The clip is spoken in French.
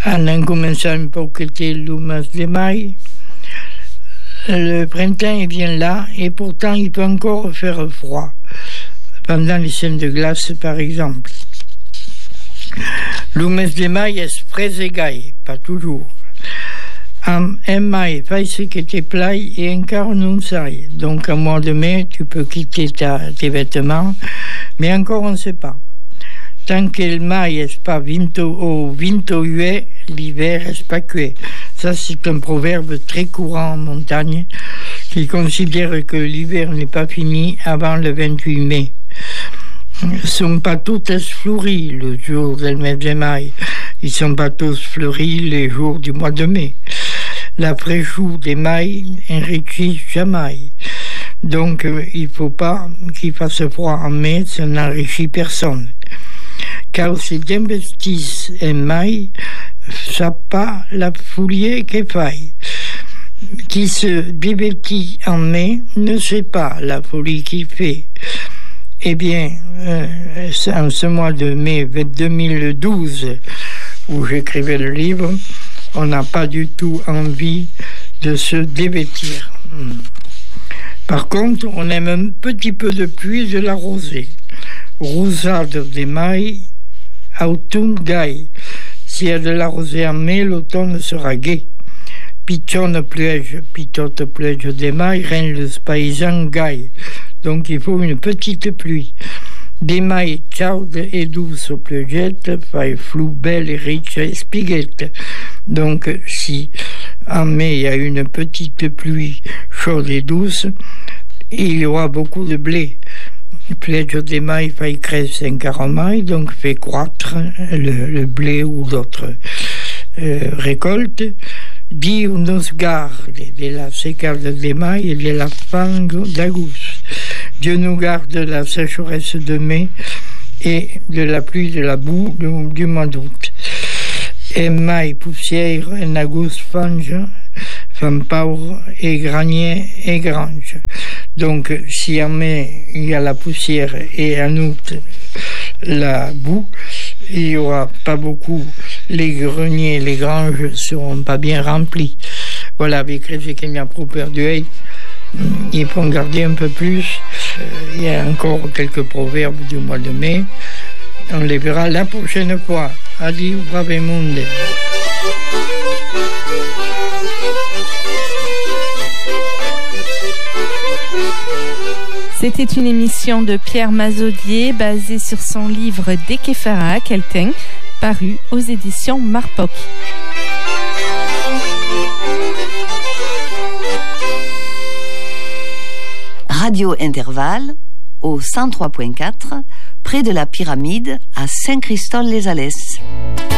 en commençant un poqueté le mois de mai. Le printemps il vient là et pourtant il peut encore faire froid pendant les scènes de glace par exemple. Le mois de mai est très égal, pas toujours. En mai, fais ce que tu plais et encore non sai. Donc en mois de mai, tu peux quitter tes vêtements, mais encore on ne sait pas. Tant que le mai n'est pas 28, l'hiver n'est pas cuit. Ça, c'est un proverbe très courant en montagne qui considère que l'hiver n'est pas fini avant le 28 mai. Ils ne sont pas tous fleuris le jour du mois de mai. Ils ne sont pas tous fleuris les jours du mois de mai. La fraîcheur des mai enrichit jamais. Donc, il ne faut pas qu'il fasse froid en mai, ça n'enrichit personne. Car si tu investis en mai, ça pas la folie qui fait. Qui se divertit en mai ne sait pas la folie qu'il fait. Eh bien, en ce mois de mai 2012, où j'écrivais le livre, on n'a pas du tout envie de se dévêtir. Par contre, on aime un petit peu de pluie et de la rosée. Roussade des mailles, automne gai. S'il y a de la rosée en mai, l'automne sera gai. Pitonne pluège, pitote pluège des mailles, rend le paysan gai. Donc il faut une petite pluie. Des mailles chaudes et douces aux pluiettes, fait flou belle et riche et spiguette. Donc si en mai il y a une petite pluie chaude et douce, il y aura beaucoup de blé. Pluège des mailles fait crescer un caramaille, donc fait croître le blé ou d'autres récoltes. Dieu nous garde de la sécade des mailles et de la fangue d'Agoust. Dieu nous garde de la sécheresse de mai et de la pluie de la boue du mois d'août. Et maille, poussière, en Agoust, fange, femme pauvre et granier et grange. Donc, si en mai il y a la poussière et en août la boue, il n'y aura pas beaucoup. Les greniers, les granges ne seront pas bien remplis. Voilà, avec les qu'il y a trop perdu, il faut en garder un peu plus. Il y a encore quelques proverbes du mois de mai. On les verra la prochaine fois. Adieu, brave monde. C'était une émission de Pierre Mazaudier basée sur son livre Dekefara Kelten, paru aux éditions Marpoc. Radio Intervalle au 103.4, près de la pyramide à Saint-Christol-les-Alès.